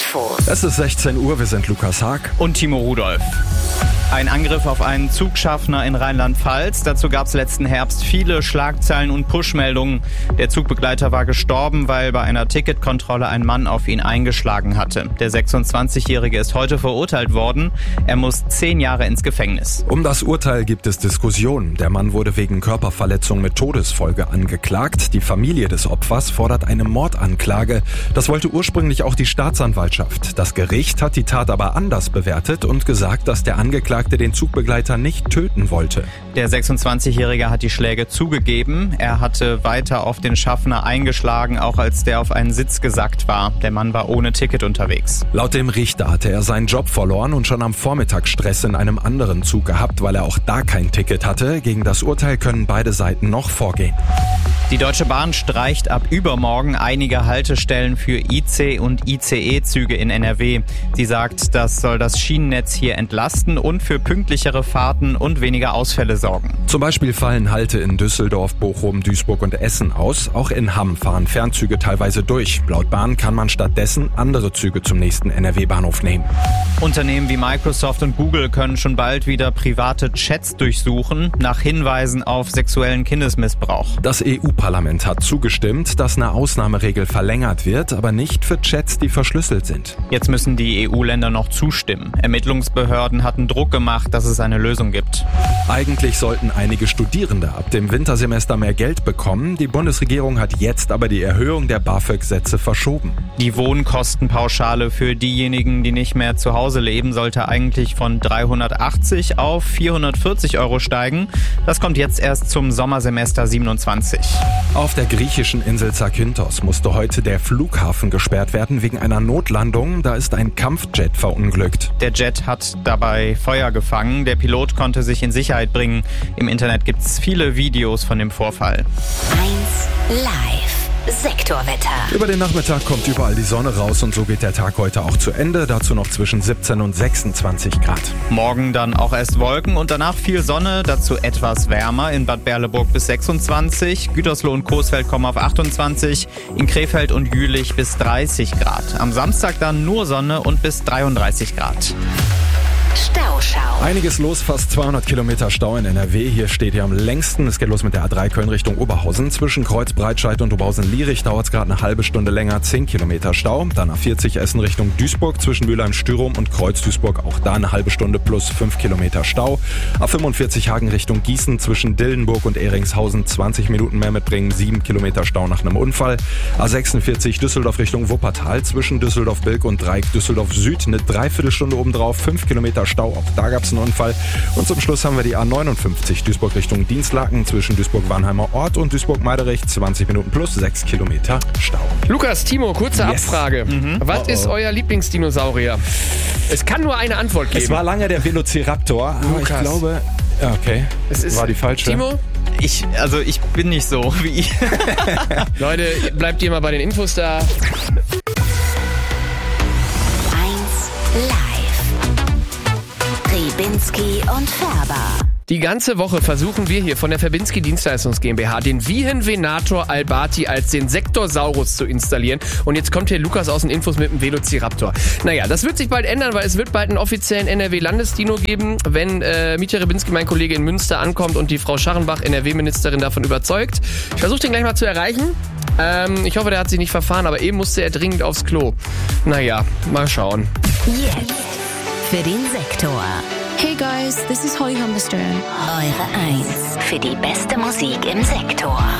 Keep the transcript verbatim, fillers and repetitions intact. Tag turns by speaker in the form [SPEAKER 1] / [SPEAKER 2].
[SPEAKER 1] Infos.
[SPEAKER 2] Es ist sechzehn Uhr, wir sind Lukas Haag
[SPEAKER 3] und Timo Rudolph. Ein Angriff auf einen Zugschaffner in Rheinland-Pfalz. Dazu gab es letzten Herbst viele Schlagzeilen und Push-Meldungen. Der Zugbegleiter war gestorben, weil bei einer Ticketkontrolle ein Mann auf ihn eingeschlagen hatte. Der sechsundzwanzigjährige ist heute verurteilt worden. Er muss zehn Jahre ins Gefängnis.
[SPEAKER 2] Um das Urteil gibt es Diskussionen. Der Mann wurde wegen Körperverletzung mit Todesfolge angeklagt. Die Familie des Opfers fordert eine Mordanklage. Das wollte ursprünglich auch die Staatsanwaltschaft. Das Gericht hat die Tat aber anders bewertet und gesagt, dass der Angeklagte den Zugbegleiter nicht töten wollte.
[SPEAKER 3] Der sechsundzwanzigjährige hat die Schläge zugegeben. Er hatte weiter auf den Schaffner eingeschlagen, auch als der auf einen Sitz gesackt war. Der Mann war ohne Ticket unterwegs.
[SPEAKER 2] Laut dem Richter hatte er seinen Job verloren und schon am Vormittag Stress in einem anderen Zug gehabt, weil er auch da kein Ticket hatte. Gegen das Urteil können beide Seiten noch vorgehen.
[SPEAKER 3] Die Deutsche Bahn streicht ab übermorgen einige Haltestellen für I C und I C E-Züge in N R W. Sie sagt, das soll das Schienennetz hier entlasten und für pünktlichere Fahrten und weniger Ausfälle sorgen.
[SPEAKER 2] Zum Beispiel fallen Halte in Düsseldorf, Bochum, Duisburg und Essen aus. Auch in Hamm fahren Fernzüge teilweise durch. Laut Bahn kann man stattdessen andere Züge zum nächsten N R W-Bahnhof nehmen.
[SPEAKER 3] Unternehmen wie Microsoft und Google können schon bald wieder private Chats durchsuchen, nach Hinweisen auf sexuellen Kindesmissbrauch.
[SPEAKER 2] Das E U-Parlament hat zugestimmt, dass eine Ausnahmeregel verlängert wird, aber nicht für Chats, die verschlüsselt sind.
[SPEAKER 3] Jetzt müssen die E U-Länder noch zustimmen. Ermittlungsbehörden hatten Druck gemacht, dass es eine Lösung gibt.
[SPEAKER 2] Eigentlich sollten einige Studierende ab dem Wintersemester mehr Geld bekommen. Die Bundesregierung hat jetzt aber die Erhöhung der BAföG-Sätze verschoben.
[SPEAKER 3] Die Wohnkostenpauschale für diejenigen, die nicht mehr zu Hause leben, sollte eigentlich von dreihundertachtzig auf vierhundertvierzig Euro steigen. Das kommt jetzt erst zum Sommersemester siebenundzwanzig.
[SPEAKER 2] Auf der griechischen Insel Zakynthos musste heute der Flughafen gesperrt werden wegen einer Notlandung. Da ist ein Kampfjet verunglückt.
[SPEAKER 3] Der Jet hat dabei Feuer gefangen. Der Pilot konnte sich in Sicherheit bringen. Im Internet gibt es viele Videos von dem Vorfall.
[SPEAKER 1] eins live. Sektorwetter.
[SPEAKER 2] Über den Nachmittag kommt überall die Sonne raus und so geht der Tag heute auch zu Ende. Dazu noch zwischen siebzehn und sechsundzwanzig Grad.
[SPEAKER 3] Morgen dann auch erst Wolken und danach viel Sonne, dazu etwas wärmer. In Bad Berleburg bis sechsundzwanzig, Gütersloh und Coesfeld kommen auf achtundzwanzig, in Krefeld und Jülich bis dreißig Grad. Am Samstag dann nur Sonne und bis dreiunddreißig Grad.
[SPEAKER 1] Stauschau.
[SPEAKER 2] Einiges los, fast zweihundert Kilometer Stau in N R W. Hier steht ihr am längsten. Es geht los mit der A drei Köln Richtung Oberhausen. Zwischen Kreuz Breitscheid und Oberhausen-Lierich dauert es gerade eine halbe Stunde länger, zehn Kilometer Stau. Dann A vierzig Essen Richtung Duisburg zwischen Mülheim-Stürum und Kreuz-Duisburg. Auch da eine halbe Stunde plus fünf Kilometer Stau. A fünfundvierzig Hagen Richtung Gießen zwischen Dillenburg und Ehringshausen. zwanzig Minuten mehr mitbringen, sieben Kilometer Stau nach einem Unfall. A sechsundvierzig Düsseldorf Richtung Wuppertal zwischen Düsseldorf-Bilk und Dreieck Düsseldorf Süd. Eine Dreiviertelstunde obendrauf, fünf Kilometer Stau, auch da gab es einen Unfall. Und zum Schluss haben wir die A neunundfünfzig Duisburg Richtung Dienstlaken zwischen Duisburg-Warnheimer Ort und Duisburg-Meiderich, zwanzig Minuten plus sechs Kilometer Stau.
[SPEAKER 4] Lukas, Timo, kurze
[SPEAKER 2] Yes.
[SPEAKER 4] Abfrage. Mhm. Was
[SPEAKER 2] Oh, oh.
[SPEAKER 4] ist euer Lieblingsdinosaurier? Es kann nur eine Antwort geben.
[SPEAKER 2] Es war lange der Velociraptor, aber
[SPEAKER 4] Lukas.
[SPEAKER 2] ich glaube, ja, okay,
[SPEAKER 4] Es ist,
[SPEAKER 2] war die falsche.
[SPEAKER 4] Timo?
[SPEAKER 3] Ich, also ich bin nicht so wie ich.
[SPEAKER 4] Leute, bleibt ihr mal bei den Infos da.
[SPEAKER 1] eins live. Ribinski und Färber.
[SPEAKER 4] Die ganze Woche versuchen wir hier von der Verbinski Dienstleistungs GmbH den Vihen-Venator albati als den Sektorsaurus zu installieren. Und jetzt kommt hier Lukas aus den Infos mit dem Velociraptor. Naja, das wird sich bald ändern, weil es wird bald einen offiziellen N R W-Landesdino geben, wenn äh, Mietja Ribinski, mein Kollege in Münster, ankommt und die Frau Scharrenbach, N R W-Ministerin, davon überzeugt. Ich versuche den gleich mal zu erreichen. Ähm, ich hoffe, der hat sich nicht verfahren, aber eben musste er dringend aufs Klo. Naja, mal schauen.
[SPEAKER 1] Jetzt für den Sektor.
[SPEAKER 5] Hey guys, this is Holly Humberstone.
[SPEAKER 1] Eure eins für die beste Musik im Sektor.